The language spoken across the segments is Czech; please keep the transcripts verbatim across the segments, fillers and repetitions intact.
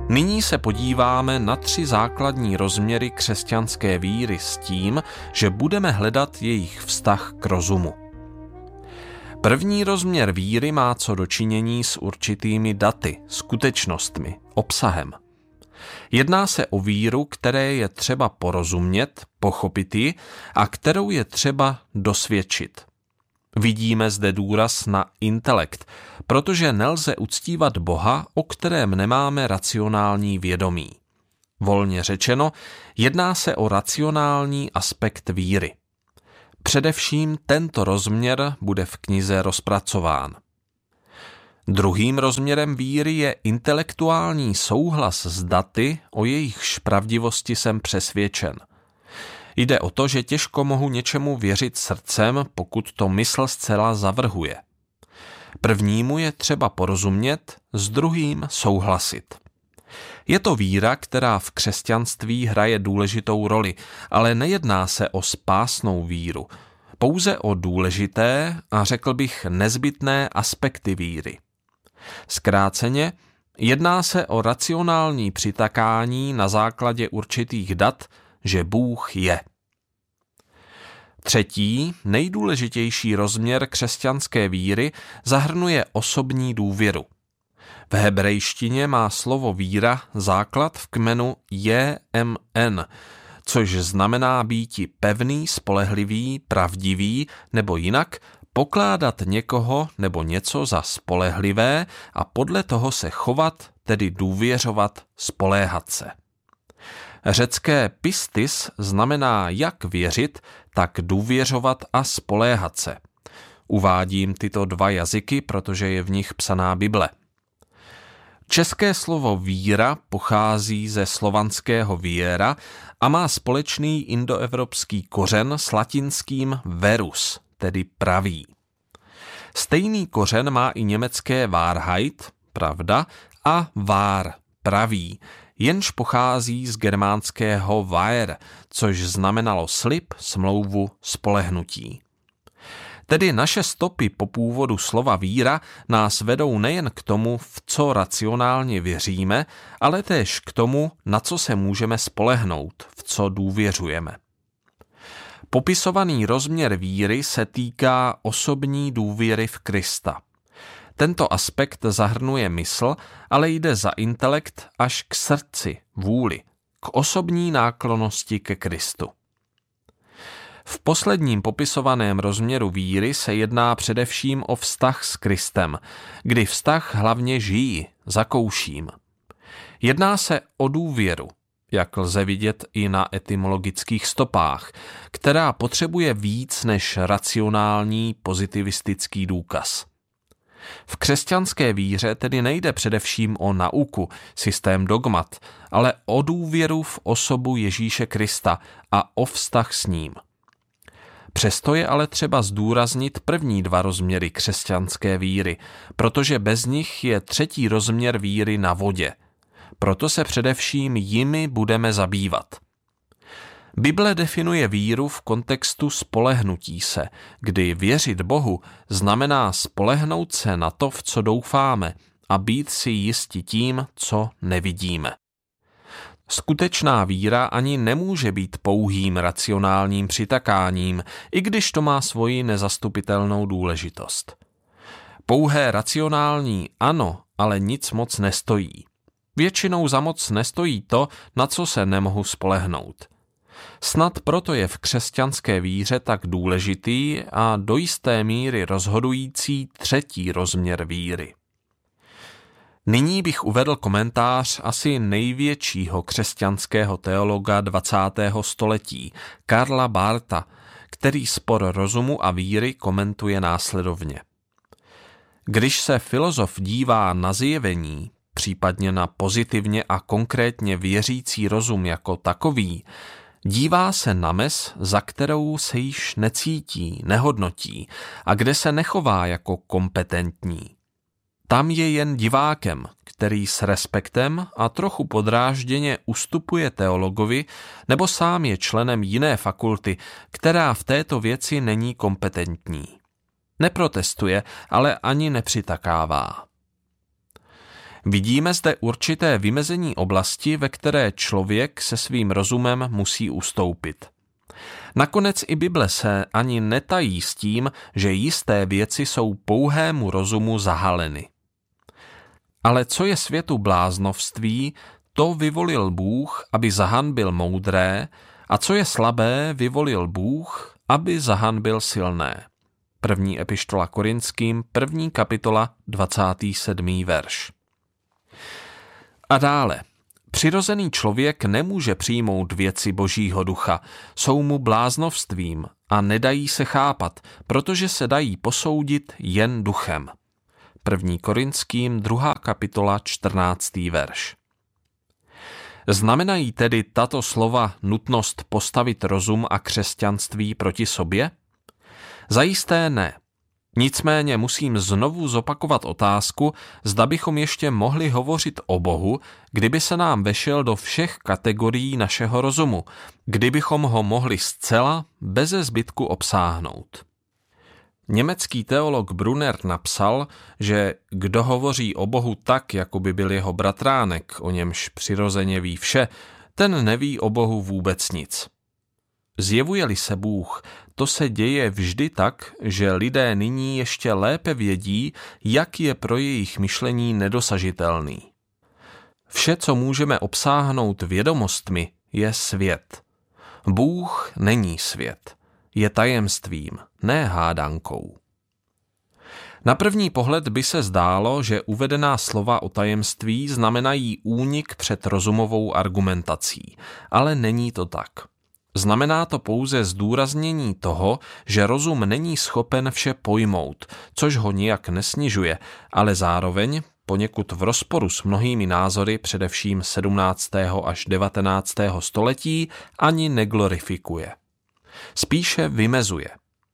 Nyní se podíváme na tři základní rozměry křesťanské víry s tím, že budeme hledat jejich vztah k rozumu. První rozměr víry má co dočinění s určitými daty, skutečnostmi, obsahem. Jedná se o víru, které je třeba porozumět, pochopit ji a kterou je třeba dosvědčit. Vidíme zde důraz na intelekt, protože nelze uctívat Boha, o kterém nemáme racionální vědomí. Volně řečeno, jedná se o racionální aspekt víry. Především tento rozměr bude v knize rozpracován. Druhým rozměrem víry je intelektuální souhlas s daty, o jejichž pravdivosti jsem přesvědčen. Jde o to, že těžko mohu něčemu věřit srdcem, pokud to mysl zcela zavrhuje. Prvnímu je třeba porozumět, s druhým souhlasit. Je to víra, která v křesťanství hraje důležitou roli, ale nejedná se o spásnou víru, pouze o důležité a řekl bych nezbytné aspekty víry. Zkráceně, jedná se o racionální přitakání na základě určitých dat, že Bůh je. Třetí, nejdůležitější rozměr křesťanské víry zahrnuje osobní důvěru. V hebrejštině má slovo víra základ v kmenu je em en, což znamená býti pevný, spolehlivý, pravdivý nebo jinak pokládat někoho nebo něco za spolehlivé a podle toho se chovat, tedy důvěřovat, spoléhat se. Řecké pistis znamená jak věřit, tak důvěřovat a spoléhat se. Uvádím tyto dva jazyky, protože je v nich psaná Bible. České slovo víra pochází ze slovanského viera a má společný indoevropský kořen s latinským verus, tedy pravý. Stejný kořen má i německé Wahrheit, pravda, a wahr, pravý, jenž pochází z germánského Wehr, což znamenalo slib, smlouvu, spolehnutí. Tedy naše stopy po původu slova víra nás vedou nejen k tomu, v co racionálně věříme, ale též k tomu, na co se můžeme spolehnout, v co důvěřujeme. Popisovaný rozměr víry se týká osobní důvěry v Krista. Tento aspekt zahrnuje mysl, ale jde za intelekt až k srdci, vůli, k osobní náklonnosti ke Kristu. V posledním popisovaném rozměru víry se jedná především o vztah s Kristem, kdy vztah hlavně žijí, zakouším. Jedná se o důvěru, jak lze vidět i na etymologických stopách, která potřebuje víc než racionální pozitivistický důkaz. V křesťanské víře tedy nejde především o nauku, systém dogmat, ale o důvěru v osobu Ježíše Krista a o vztah s ním. Přesto je ale třeba zdůraznit první dva rozměry křesťanské víry, protože bez nich je třetí rozměr víry na vodě. Proto se především jimi budeme zabývat. Bible definuje víru v kontextu spolehnutí se, kdy věřit Bohu znamená spolehnout se na to, v co doufáme, a být si jisti tím, co nevidíme. Skutečná víra ani nemůže být pouhým racionálním přitakáním, i když to má svoji nezastupitelnou důležitost. Pouhé racionální ano, ale nic moc nestojí. Většinou za moc nestojí to, na co se nemohu spolehnout. Snad proto je v křesťanské víře tak důležitý a do jisté míry rozhodující třetí rozměr víry. Nyní bych uvedl komentář asi největšího křesťanského teologa dvacátého století, Karla Bartha, který spor rozumu a víry komentuje následovně. Když se filozof dívá na zjevení, případně na pozitivně a konkrétně věřící rozum jako takový, dívá se na mez, za kterou se již necítí, nehodnotí a kde se nechová jako kompetentní. Tam je jen divákem, který s respektem a trochu podrážděně ustupuje teologovi nebo sám je členem jiné fakulty, která v této věci není kompetentní. Neprotestuje, ale ani nepřitakává. Vidíme zde určité vymezení oblasti, ve které člověk se svým rozumem musí ustoupit. Nakonec i Bible se ani netají s tím, že jisté věci jsou pouhému rozumu zahaleny. Ale co je světu bláznovství, to vyvolil Bůh, aby zahanbil moudré, a co je slabé, vyvolil Bůh, aby zahanbil silné. První epištola Korinským, první kapitola, dvacátý sedmý verš. A dále. Přirozený člověk nemůže přijmout věci Božího ducha, jsou mu bláznovstvím a nedají se chápat, protože se dají posoudit jen duchem. První Korinským, druhá kapitola, čtrnáctý verš. Znamenají tedy tato slova nutnost postavit rozum a křesťanství proti sobě? Zajisté ne. Nicméně musím znovu zopakovat otázku, zda bychom ještě mohli hovořit o Bohu, kdyby se nám vešel do všech kategorií našeho rozumu, kdybychom ho mohli zcela beze zbytku obsáhnout. Německý teolog Brunner napsal, že kdo hovoří o Bohu tak, jako by byl jeho bratránek, o němž přirozeně ví vše, ten neví o Bohu vůbec nic. Zjevuje-li se Bůh, to se děje vždy tak, že lidé nyní ještě lépe vědí, jak je pro jejich myšlení nedosažitelný. Vše, co můžeme obsáhnout vědomostmi, je svět. Bůh není svět, je tajemstvím, ne hádankou. Na první pohled by se zdálo, že uvedená slova o tajemství znamenají únik před rozumovou argumentací, ale není to tak. Znamená to pouze zdůraznění toho, že rozum není schopen vše pojmout, což ho nijak nesnižuje, ale zároveň, poněkud v rozporu s mnohými názory především sedmnáctého až devatenáctého století, ani neglorifikuje. Spíše vymezuje.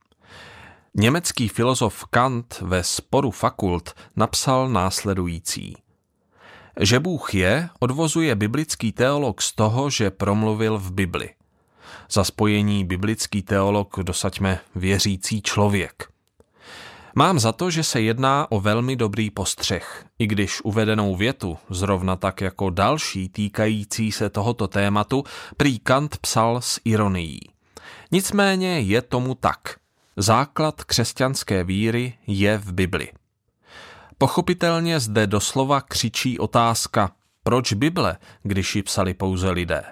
Německý filozof Kant ve Sporu fakult napsal následující. Že Bůh je, odvozuje biblický teolog z toho, že promluvil v Bibli. Za spojení biblický teolog dosaďme věřící člověk. Mám za to, že se jedná o velmi dobrý postřeh, i když uvedenou větu, zrovna tak jako další týkající se tohoto tématu, prý Kant psal s ironií. Nicméně je tomu tak. Základ křesťanské víry je v Bibli. Pochopitelně zde doslova křičí otázka, proč Bible, když ji psali pouze lidé?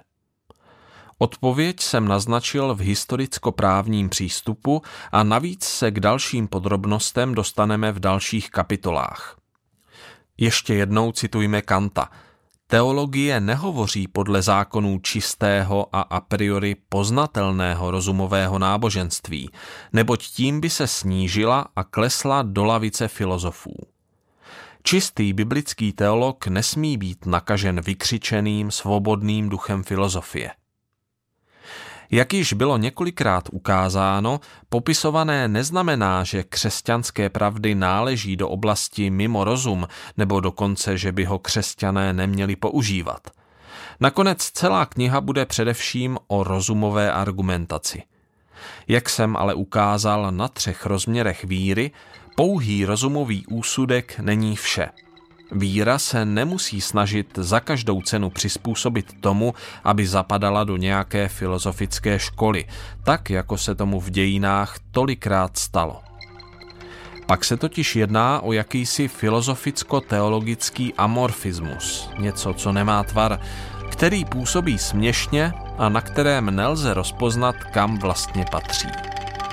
Odpověď jsem naznačil v historicko-právním přístupu a navíc se k dalším podrobnostem dostaneme v dalších kapitolách. Ještě jednou citujme Kanta. Teologie nehovoří podle zákonů čistého a a priori poznatelného rozumového náboženství, neboť tím by se snížila a klesla do lavice filozofů. Čistý biblický teolog nesmí být nakažen vykřičeným, svobodným duchem filozofie. Jak již bylo několikrát ukázáno, popisované neznamená, že křesťanské pravdy náleží do oblasti mimo rozum, nebo dokonce, že by ho křesťané neměli používat. Nakonec celá kniha bude především o rozumové argumentaci. Jak jsem ale ukázal na třech rozměrech víry, pouhý rozumový úsudek není vše. Víra se nemusí snažit za každou cenu přizpůsobit tomu, aby zapadala do nějaké filozofické školy, tak jako se tomu v dějinách tolikrát stalo. Pak se totiž jedná o jakýsi filozoficko-teologický amorfismus, něco, co nemá tvar, který působí směšně a na kterém nelze rozpoznat, kam vlastně patří.